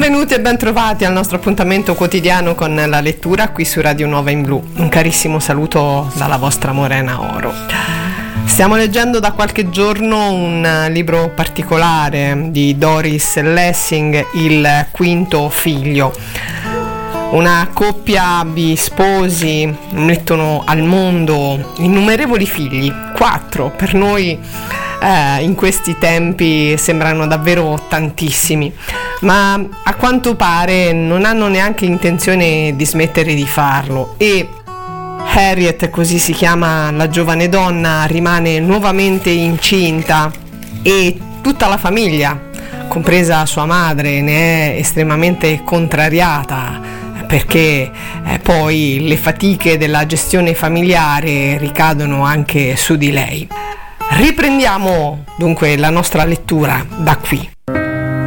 Benvenuti e ben trovati al nostro appuntamento quotidiano con la lettura qui su Radio Nuova in Blu. Un carissimo saluto dalla vostra Morena Oro. Stiamo leggendo da qualche giorno un libro particolare di Doris Lessing, Il quinto figlio. Una coppia di sposi mettono al mondo innumerevoli figli, 4 per noi. In questi tempi sembrano davvero tantissimi, ma a quanto pare non hanno neanche intenzione di smettere di farlo e Harriet, così si chiama la giovane donna, rimane nuovamente incinta e tutta la famiglia, compresa sua madre, ne è estremamente contrariata perché poi le fatiche della gestione familiare ricadono anche su di lei. Riprendiamo dunque la nostra lettura da qui.